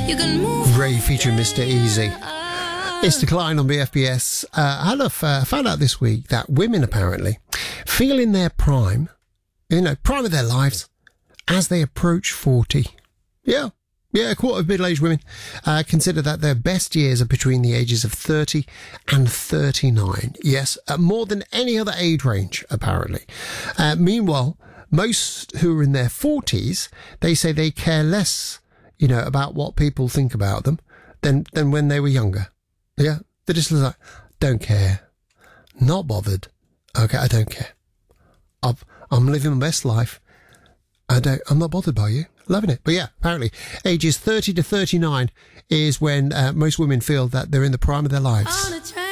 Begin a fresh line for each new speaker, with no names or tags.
Ray featuring Mr. Easy. It's Decline on BFBS. Found out this week that women apparently feel in their prime, prime of their lives, as they approach 40. Yeah, a quarter of middle-aged women consider that their best years are between the ages of 30 and 39. Yes, more than any other age range, apparently. Meanwhile, most who are in their 40s, they say they care less, about what people think about them than when they were younger. Yeah, they're just like, don't care. Not bothered. Okay, I don't care. I'm living my best life. I'm not bothered by you. Loving it. But yeah, apparently ages 30 to 39 is when most women feel that they're in the prime of their lives.